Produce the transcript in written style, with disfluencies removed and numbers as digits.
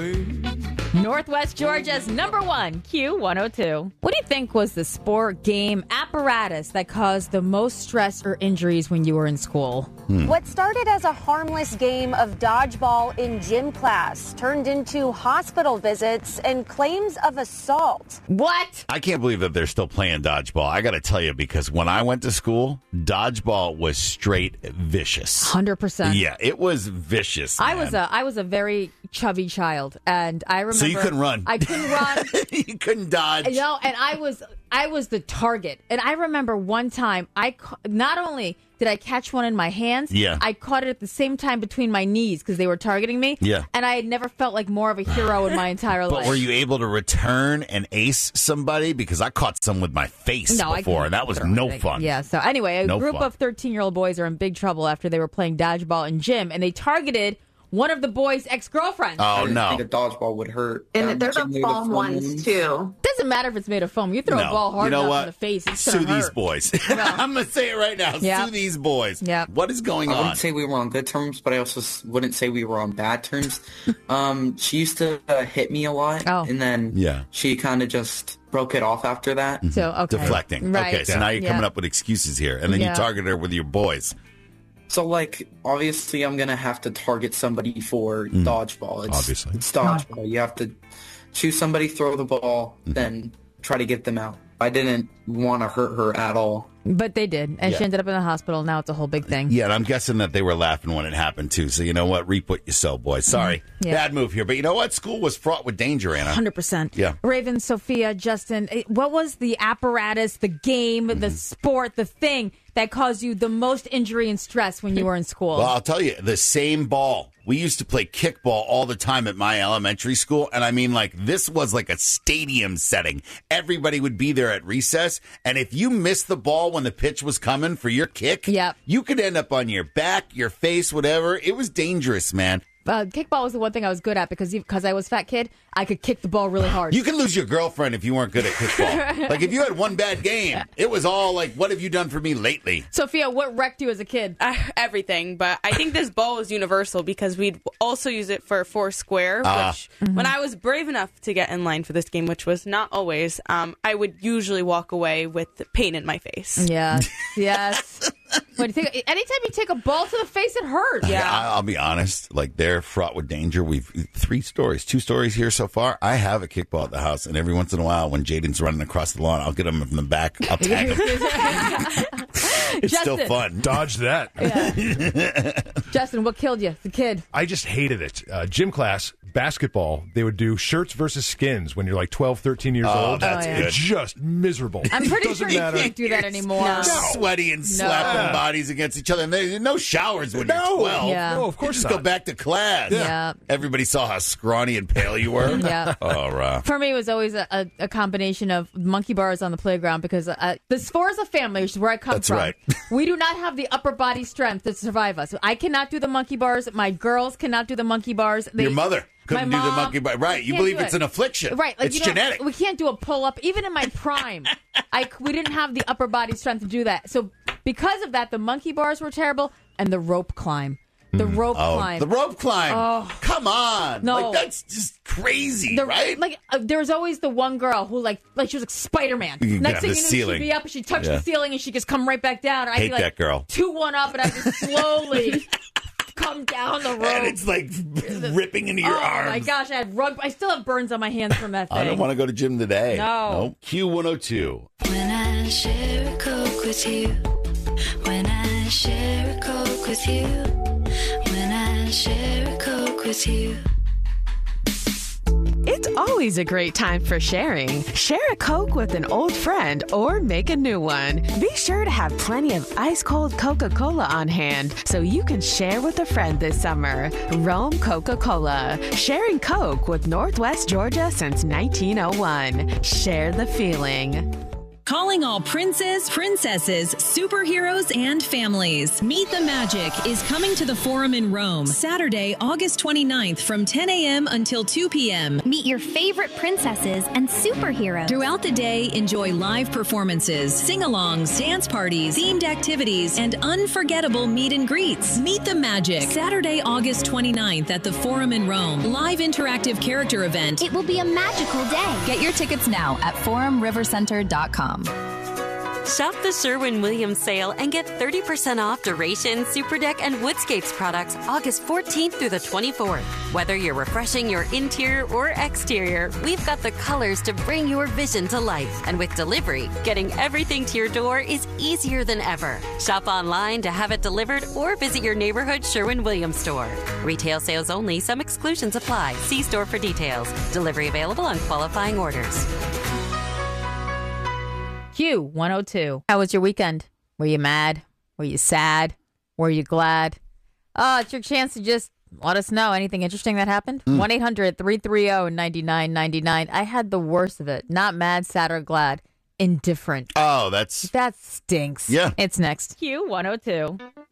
Northwest Georgia's #1 Q102. What do you think was the sport, game, apparatus that caused the most stress or injuries when you were in school? What started as a harmless game of dodgeball in gym class turned into hospital visits and claims of assault. What? I can't believe that they're still playing dodgeball. I got to tell you, because when I went to school, dodgeball was straight vicious. 100%. Yeah, it was vicious. I man. was a very chubby child, and I remember. So you couldn't run. I couldn't run. You couldn't dodge. No, and I was the target. And I remember one time, not only did I catch one in my hands, yeah. I caught it at the same time between my knees because they were targeting me. Yeah. And I had never felt like more of a hero in my entire life. But were you able to return and ace somebody? Because I caught some with my face before, and that was no fun. Yeah, so anyway, a group of 13-year-old boys are in big trouble after they were playing dodgeball in gym, and they targeted one of the boys' ex-girlfriends. Oh, no. I think a dodgeball would hurt. And there's the foam ones, too. Doesn't matter if it's made of foam. You throw a ball hard enough in the face, it's going to hurt. Sue these boys. I'm going to say it right now. Yep. Sue these boys. Yep. What is going on? I wouldn't say we were on good terms, but I also wouldn't say we were on bad terms. She used to hit me a lot, and then she kind of just broke it off after that. So, okay. Deflecting. Right. Okay, so now you're coming up with excuses here, and then you target her with your boys. So, like, obviously I'm going to have to target somebody for dodgeball. It's dodgeball. You have to choose somebody, throw the ball, then try to get them out. I didn't want to hurt her at all. But they did, and she ended up in the hospital. Now it's a whole big thing. Yeah, and I'm guessing that they were laughing when it happened, too. So, you know what? Reap what you sow, boys. Sorry. Bad move here. But you know what? School was fraught with danger, Anna. 100%. Yeah. Raven, Sophia, Justin, what was the apparatus, the game, the sport, the thing that caused you the most injury and stress when you were in school? Well, I'll tell you, the same ball. We used to play kickball all the time at my elementary school. And I mean, like, this was like a stadium setting. Everybody would be there at recess. And if you missed the ball when the pitch was coming for your kick, you could end up on your back, your face, whatever. It was dangerous, man. Kickball was the one thing I was good at because I was a fat kid, I could kick the ball really hard. You can lose your girlfriend if you weren't good at kickball. Like, if you had one bad game, it was all like, what have you done for me lately? Sophia, what wrecked you as a kid? Everything, but I think this ball is universal because we'd also use it for Foursquare, which when I was brave enough to get in line for this game, which was not always, I would usually walk away with pain in my face. Yes. Anytime you take a ball to the face, it hurts. Yeah, I'll be honest. Like, they're fraught with danger. We've 2 stories here so far. I have a kickball at the house, and every once in a while, when Jaden's running across the lawn, I'll get him from the back. I'll tag him. It's Justin. still fun. Dodge that. Justin, what killed you as a kid? I just hated it. Gym class, basketball, they would do shirts versus skins when you're like 12, 13 years old. That's good. It's just miserable. I'm pretty sure you can't do that anymore. No. Sweaty and slapping bodies against each other. And there's no showers when you're 12. Yeah. No, of course just not. go back to class. Yeah. Everybody saw how scrawny and pale you were. Yeah. For me, it was always a combination of monkey bars on the playground because this for as a family, which is where I come from. Right. We do not have the upper body strength to survive us. I cannot do the monkey bars. My girls cannot do the monkey bars. Your mother couldn't do the monkey bar. Right. You believe it's an affliction. Right. It's genetic. We can't do a pull-up. Even in my prime, we didn't have the upper body strength to do that. So because of that, the monkey bars were terrible and the rope climb. The rope climb. The rope climb. Oh. Come on. No. Like, that's just crazy, right? Like, there was always the one girl who, like she was like Spider-Man. Next thing you know, she'd be up and she'd touch the ceiling and she'd just come right back down. And I'd Hate be like, that girl. 2-1 up and I'd just slowly come down the rope. And it's like ripping into your arms. Oh my gosh, I still have burns on my hands from that thing. I don't want to go to gym today. No. Q102. When I share a Coke with you, when I share a Coke with you, when I share a Coke with you. It's always a great time for sharing. Share a Coke with an old friend or make a new one. Be sure to have plenty of ice-cold Coca-Cola on hand so you can share with a friend this summer. Rome Coca-Cola. Sharing Coke with Northwest Georgia since 1901. Share the feeling. calling all princes, princesses, superheroes, and families. Meet the Magic is coming to the Forum in Rome, Saturday, August 29th from 10 a.m. until 2 p.m. Meet your favorite princesses and superheroes. Throughout the day, enjoy live performances, sing-alongs, dance parties, themed activities, and unforgettable meet and greets. Meet the Magic, Saturday, August 29th at the Forum in Rome. Live interactive character event. It will be a magical day. Get your tickets now at forumrivercenter.com. Shop the Sherwin-Williams sale and get 30% off Duration, Superdeck, and Woodscapes products August 14th through the 24th. Whether you're refreshing your interior or exterior, we've got the colors to bring your vision to life. And with delivery, getting everything to your door is easier than ever. Shop online to have it delivered or visit your neighborhood Sherwin-Williams store. Retail sales only. Some exclusions apply. See store for details. Delivery available on qualifying orders. Q102. How was your weekend? Were you mad? Were you sad? Were you glad? It's your chance to just let us know anything interesting that happened. 1-800-330-9999. I had the worst of it. Not mad, sad, or glad. Indifferent. Oh, that stinks. Yeah. It's next. Q102.